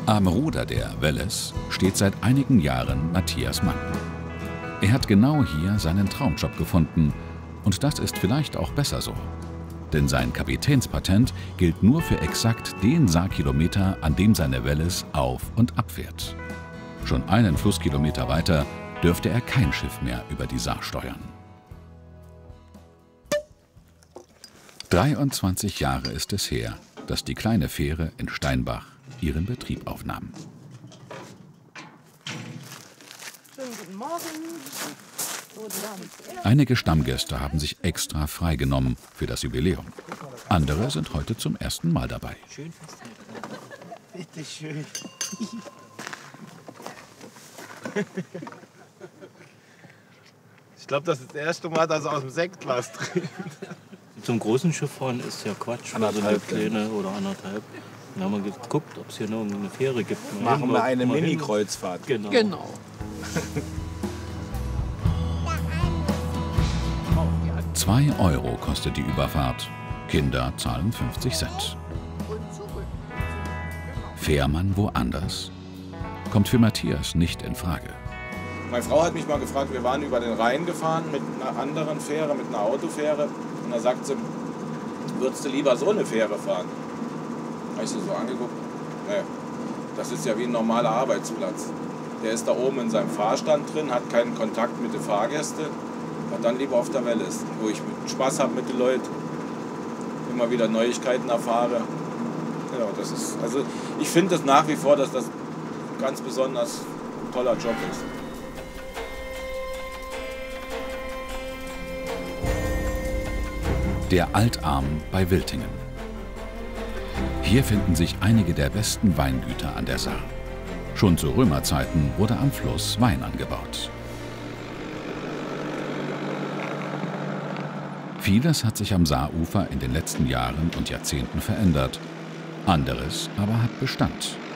Am Ruder der Welles steht seit einigen Jahren Matthias Mann. Er hat genau hier seinen Traumjob gefunden und das ist vielleicht auch besser so. Denn sein Kapitänspatent gilt nur für exakt den Saarkilometer, an dem seine Welles auf- und abfährt. Schon einen Flusskilometer weiter dürfte er kein Schiff mehr über die Saar steuern. 23 Jahre ist es her, dass die kleine Fähre in Steinbach ihren Betrieb aufnahm. Schönen guten Morgen. Einige Stammgäste haben sich extra freigenommen für das Jubiläum. Andere sind heute zum ersten Mal dabei. Schön festhalten. Bitte schön. Ich glaube, das ist das erste Mal, dass er aus dem Sektglas trinkt. Zum großen Schiff fahren ist ja Quatsch, wenn so eine kleine oder anderthalb. Dann haben wir geguckt, ob es hier noch eine Fähre gibt. Machen wir eine Mini-Kreuzfahrt. Genau. Genau. 2 Euro kostet die Überfahrt. Kinder zahlen 50 Cent. Fährmann woanders? Kommt für Matthias nicht in Frage. Meine Frau hat mich mal gefragt, wir waren über den Rhein gefahren mit einer anderen Fähre, mit einer Autofähre. Und da sagt sie, würdest du lieber so eine Fähre fahren? Habe ich sie so angeguckt, nee, das ist ja wie ein normaler Arbeitsplatz. Der ist da oben in seinem Fahrstand drin, hat keinen Kontakt mit den Fahrgästen, hat dann lieber auf der Welle ist, wo ich Spaß habe mit den Leuten, immer wieder Neuigkeiten erfahre. Ja, das ist, also ich finde es nach wie vor, dass das ganz besonders ein toller Job ist. Der Altarm bei Wiltingen. Hier finden sich einige der besten Weingüter an der Saar. Schon zu Römerzeiten wurde am Fluss Wein angebaut. Vieles hat sich am Saarufer in den letzten Jahren und Jahrzehnten verändert. Anderes aber hat Bestand.